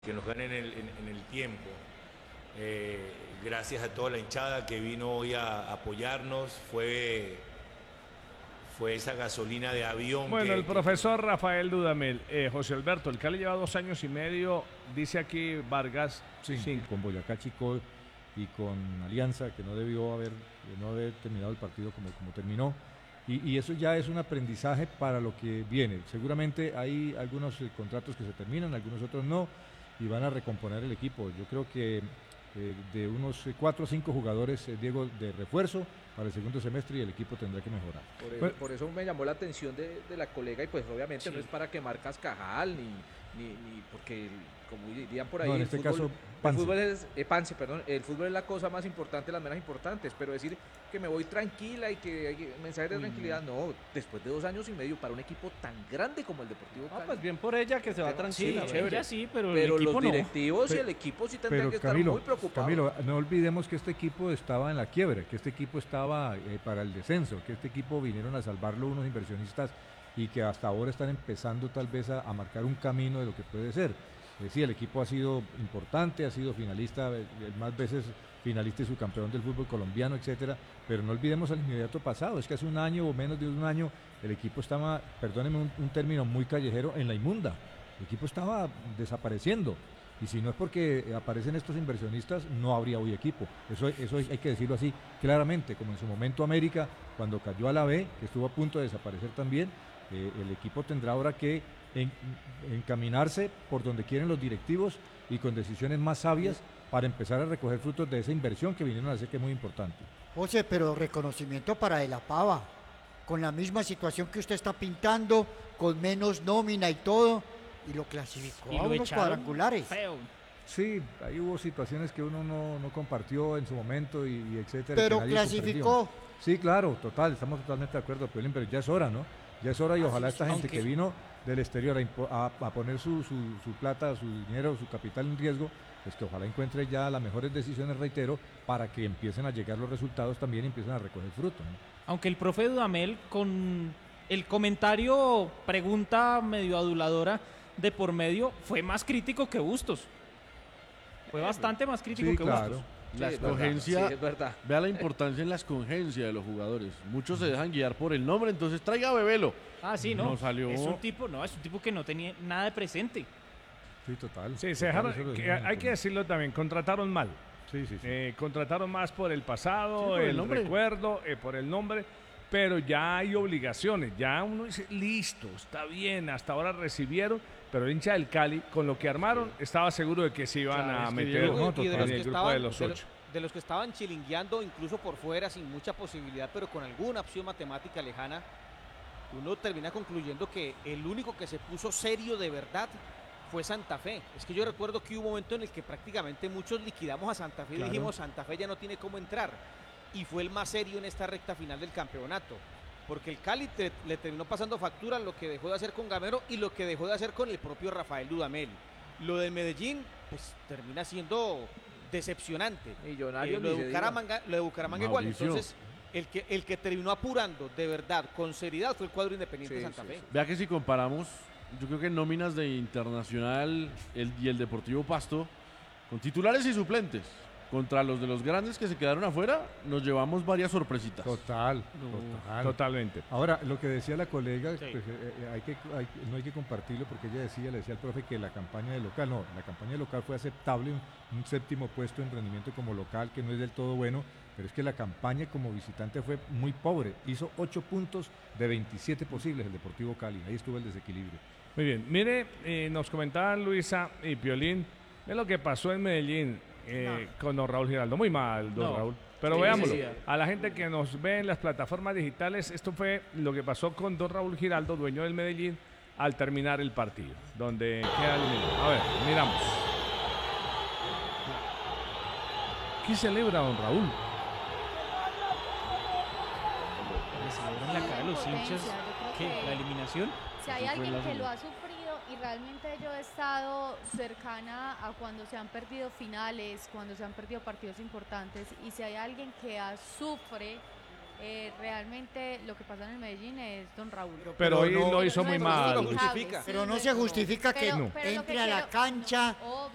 que nos gane en el tiempo. Gracias a toda la hinchada que vino hoy a apoyarnos, fue esa gasolina de avión. Bueno, el profesor Rafael Dudamel, José Alberto, el Cali lleva 2 años y medio, dice aquí Vargas, sí, con Boyacá Chico y con Alianza, que no debió haber terminado el partido como terminó. Y eso ya es un aprendizaje para lo que viene. Seguramente hay algunos contratos que se terminan, algunos otros no, y van a recomponer el equipo. Yo creo que de unos 4 o 5 jugadores, Diego, de refuerzo para el segundo semestre, y el equipo tendrá que mejorar. Por eso me llamó la atención de la colega, y pues obviamente no es para quemar cascajal, ni porque como dirían por ahí, no, en este caso, el fútbol es la cosa más importante, las menos importantes, pero decir que me voy tranquila y que hay mensajes de tranquilidad, no, después de 2 años y medio para un equipo tan grande como el Deportivo Cali. Pues bien por ella, que se va tranquila. Sí, chévere. Ella sí, pero el equipo los directivos y el equipo sí tendrían que estar muy preocupados. Camilo, no olvidemos que este equipo estaba en la quiebra, que este equipo estaba para el descenso, que este equipo vinieron a salvarlo unos inversionistas y que hasta ahora están empezando tal vez a marcar un camino de lo que puede ser. Sí, el equipo ha sido importante, ha sido finalista, más veces finalista y subcampeón del fútbol colombiano, etcétera, pero no olvidemos el inmediato pasado, es que hace un año o menos de un año el equipo estaba, perdónenme un término muy callejero, en la inmunda. El equipo estaba desapareciendo, y si no es porque aparecen estos inversionistas, no habría hoy equipo. Eso hay que decirlo así claramente, como en su momento América, cuando cayó a la B, que estuvo a punto de desaparecer también. El equipo tendrá ahora que encaminarse por donde quieren los directivos y con decisiones más sabias para empezar a recoger frutos de esa inversión que vinieron a hacer, que es muy importante. José, pero reconocimiento para De la Pava, con la misma situación que usted está pintando, con menos nómina y todo, y lo clasificó a unos cuadrangulares. Feo. Sí, ahí hubo situaciones que uno no compartió en su momento y etcétera. Pero clasificó. Sí, claro, estamos totalmente de acuerdo, Piolín, pero ya es hora, ¿no? Ya es hora, y ojalá esta gente que vino del exterior a poner su plata, su dinero, su capital en riesgo, pues que ojalá encuentre ya las mejores decisiones, reitero, para que empiecen a llegar los resultados también y empiecen a recoger fruto, ¿no? Aunque el profe Dudamel, con el comentario, pregunta medio aduladora de por medio, fue más crítico que Bustos. Fue bastante más crítico que Bustos. La escogencia, sí, es verdad. Vea la importancia en la escogencia de los jugadores. Muchos se dejan guiar por el nombre, entonces traiga a Bebelo. Ah, sí, no. No salió. Es un tipo que no tenía nada de presente. Sí, total. Sí, se dejaron, hay que decirlo también, contrataron mal. Sí. Contrataron más por el pasado, sí, por el recuerdo, por el nombre, pero ya hay obligaciones. Ya uno dice, listo, está bien, hasta ahora recibieron, pero el hincha del Cali, con lo que armaron, estaba seguro de que se iban a meter en el grupo de los 8. De los que estaban chilingueando incluso por fuera, sin mucha posibilidad, pero con alguna opción matemática lejana, uno termina concluyendo que el único que se puso serio de verdad fue Santa Fe. Es que yo recuerdo que hubo un momento en el que prácticamente muchos liquidamos a Santa Fe, y dijimos, Santa Fe ya no tiene cómo entrar, y fue el más serio en esta recta final del campeonato, porque el Cali le terminó pasando factura lo que dejó de hacer con Gamero y lo que dejó de hacer con el propio Rafael Dudamel. Lo de Medellín, pues termina siendo decepcionante. Millonario. Lo de Bucaramanga igual. Entonces, el que terminó apurando de verdad, con seriedad, fue el cuadro Independiente de Santa Fe. Sí. Vea que si comparamos, yo creo que nóminas de Internacional y el Deportivo Pasto, con titulares y suplentes, contra los de los grandes que se quedaron afuera, nos llevamos varias sorpresitas. Totalmente. Ahora, lo que decía la colega, pues, no hay que compartirlo, porque le decía al profe que la campaña de local, la campaña de local fue aceptable, un 7º puesto en rendimiento como local, que no es del todo bueno, pero es que la campaña como visitante fue muy pobre. Hizo 8 puntos de 27 posibles el Deportivo Cali, ahí estuvo el desequilibrio. Muy bien, mire, nos comentaban Luisa y Piolín, ve lo que pasó en Medellín. Con don Raúl Giraldo, muy mal, don Raúl, pero veámoslo, a la gente que nos ve en las plataformas digitales, esto fue lo que pasó con don Raúl Giraldo, dueño del Medellín, al terminar el partido, donde queda eliminado. A ver, miramos. ¿Qué celebra don Raúl? ¿Le celebran la cara a los hinchas? ¿Qué? ¿La eliminación? Si hay alguien que lo ha sufrido, y realmente yo he estado cercana a cuando se han perdido finales, cuando se han perdido partidos importantes, y si hay alguien que sufre realmente lo que pasa en el Medellín es don Raúl. Pero hoy lo hizo muy mal. Pero no se justifica que entre a la cancha